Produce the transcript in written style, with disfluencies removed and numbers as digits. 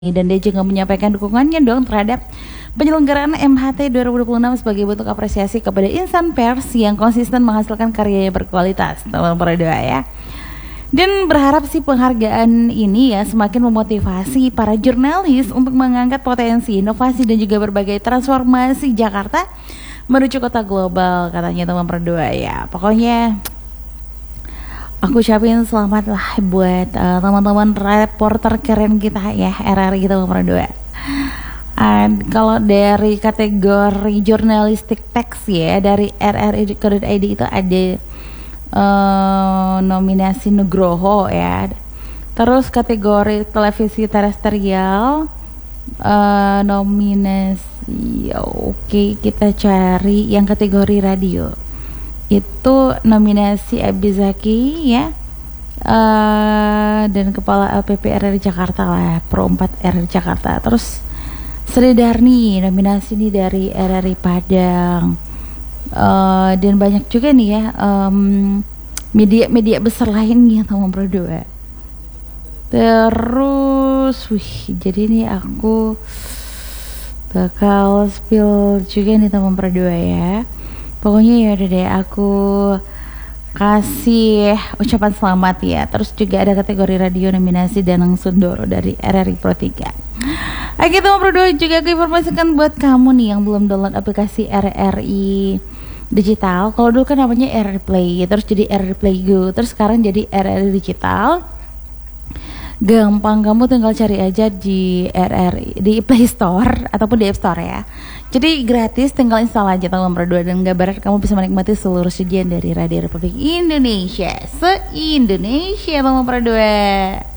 Dan dia juga menyampaikan dukungannya dong terhadap penyelenggaraan MHT 2026 sebagai bentuk apresiasi kepada insan pers yang konsisten menghasilkan karya yang berkualitas. Tolong berdoa ya. Dan berharap sih penghargaan ini ya semakin memotivasi para jurnalis untuk mengangkat potensi, inovasi dan juga berbagai transformasi Jakarta menuju kota global, katanya teman berdoa ya. Pokoknya aku ucapin selamat lah buat teman-teman reporter keren kita ya, RRI kita berdua. Kalau dari kategori jurnalistik teks ya, dari RRI.id itu ada nominasi Nugroho ya. Terus kategori televisi terestrial nominasi oke, kita cari yang kategori radio. Itu nominasi Abizaki ya, dan Kepala LPP RRI Jakarta lah, Pro 4 RRI Jakarta. Terus Sri Darni nominasi nih dari RRI Padang, dan banyak juga nih ya media-media besar lainnya teman berdua. Terus jadi nih aku bakal spill juga nih teman berdua ya. Pokoknya ya udah deh, aku kasih ucapan selamat ya. Terus juga ada kategori radio nominasi Danang Sundoro dari RRI Pro 3. Oke teman berdua, juga aku informasikan buat kamu nih yang belum download aplikasi RRI Digital. Kalau dulu kan namanya RRI Play, terus jadi RRI Play Go, terus sekarang jadi RRI Digital. Gampang, kamu tinggal cari aja di RRI di Play Store ataupun di App Store ya. Jadi gratis, tinggal install aja teman berdua, dan gak barat kamu bisa menikmati seluruh sajian dari Radio Republik Indonesia se-Indonesia teman berdua.